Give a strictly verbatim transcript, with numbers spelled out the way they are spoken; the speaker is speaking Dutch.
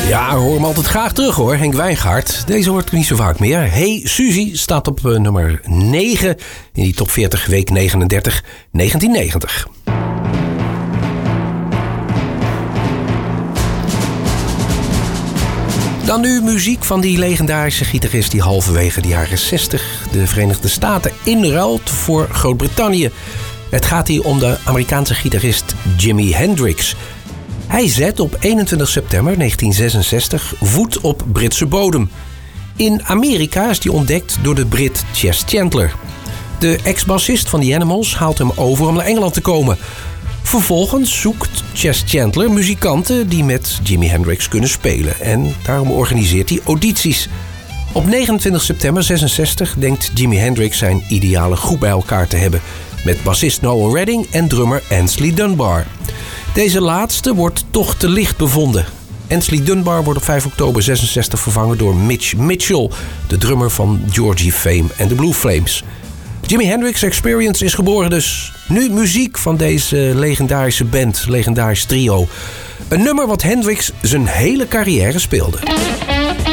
Ja, hoor hem altijd graag terug hoor, Henk Wijngaard. Deze hoort niet zo vaak meer. Hey Suzy staat op uh, nummer negen in die top veertig week negenendertig negentien negentig. Dan nu muziek van die legendarische gitarist die halverwege de jaren zestig de Verenigde Staten inruilt voor Groot-Brittannië. Het gaat hier om de Amerikaanse gitarist Jimi Hendrix. Hij zet op eenentwintig september negentien zesenzestig voet op Britse bodem. In Amerika is hij ontdekt door de Brit Chess Chandler. De ex-bassist van The Animals haalt hem over om naar Engeland te komen. Vervolgens zoekt Chess Chandler muzikanten die met Jimi Hendrix kunnen spelen. En daarom organiseert hij audities. Op negenentwintig september zesenzestig denkt Jimi Hendrix zijn ideale groep bij elkaar te hebben. Met bassist Noel Redding en drummer Ainsley Dunbar. Deze laatste wordt toch te licht bevonden. Ainsley Dunbar wordt op vijf oktober zesenzestig vervangen door Mitch Mitchell, de drummer van Georgie Fame en de Blue Flames. Jimi Hendrix Experience is geboren dus. Nu muziek van deze legendarische band, legendarisch trio. Een nummer wat Hendrix zijn hele carrière speelde.